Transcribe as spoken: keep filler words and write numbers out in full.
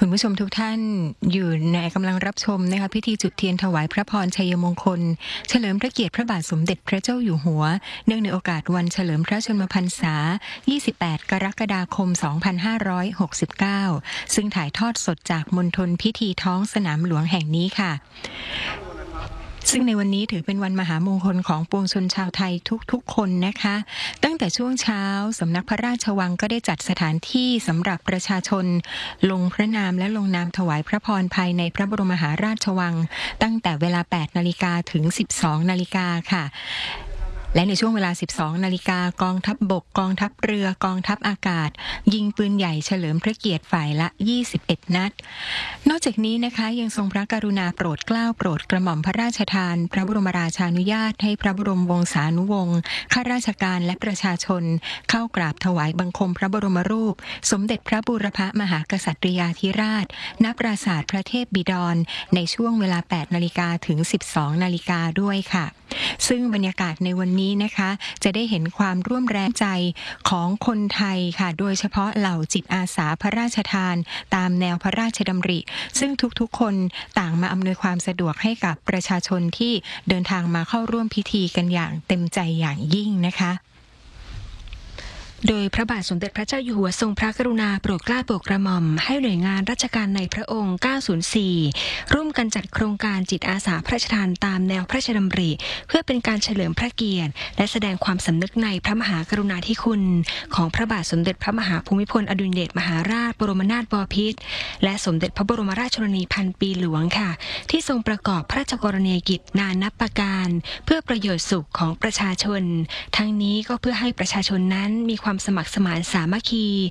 คุณผู้ชมทุกท่านอยู่ในกำลังรับชมนะคะพิธีจุดเทียนถวายพระพรชัยมงคลเฉลิมพระเกียรติพระบาทสมเด็จพระเจ้าอยู่หัวเนื่องในโอกาสวันเฉลิมพระชนมพรรษายี่สิบแปดกรกฎาคมสองพันห้าร้อยหกสิบเก้าซึ่งถ่ายทอดสดจากมณฑลพิธีท้องสนามหลวงแห่งนี้ค่ะซึ่งในวันนี้ถือเป็นวันมหามงคลของปวงชนชาวไทยทุกๆคนนะคะตั้งแต่ช่วงเช้าสำนักพระราชวังก็ได้จัดสถานที่สำหรับประชาชนลงพระนามและลงนามถวายพระพรภายในพระบรมมหาราชวังตั้งแต่เวลา แปดนาฬิกา ถึง สิบสองนาฬิกาค่ะและในช่วงเวลา สิบสองนาฬิกากองทัพบกกองทัพเรือกองทัพอากาศยิงปืนใหญ่เฉลิมพระเกียรติฝ่ายละยี่สิบเอ็ดนัดนอกจากนี้นะคะยังทรงพระกรุณาโปรดเกล้าโปรดกระหม่อมพระราชทานพระบรมราชานุญาตให้พระบรมวงศานุวงศ์ข้าราชการและประชาชนเข้ากราบถวายบังคมพระบรมรูปสมเด็จพระบูรพมหากษัตริยาธิราชณปราสาทพระเทพบิดรในช่วงเวลา แปดนาฬิกา ถึง สิบสองนาฬิกาด้วยค่ะซึ่งบรรยากาศในวันนี้นะคะจะได้เห็นความร่วมแรงใจของคนไทยค่ะโดยเฉพาะเหล่าจิตอาสาพระราชทานตามแนวพระราชดำริซึ่งทุกๆคนต่างมาอำนวยความสะดวกให้กับประชาชนที่เดินทางมาเข้าร่วมพิธีกันอย่างเต็มใจอย่างยิ่งนะคะโดยพระบาทสมเด็จพระเจ้าอยู่หัวทรงพระกรุณาโปรดเกล้าโปรดกระหม่อมให้หน่วยงานราชการในพระองค์เก้าศูนย์สี่ร่วมกันจัดโครงการจิตอาสาพระราชทานตามแนวพระราชดำริเพื่อเป็นการเฉลิมพระเกียรติและแสดงความสำนึกในพระมหากรุณาธิคุณของพระบาทสมเด็จพระมหาภูมิพลอดุลยเดชมหาราชบรมนาถบพิตรและสมเด็จพระบรมราชชนนีพันปีหลวงค่ะที่ทรงประกอบพระราชกรณียกิจนานับประการเพื่อประโยชน์สุขของประชาชนทั้งนี้ก็เพื่อให้ประชาชนนั้นมีความสมัครสมานสามัคคี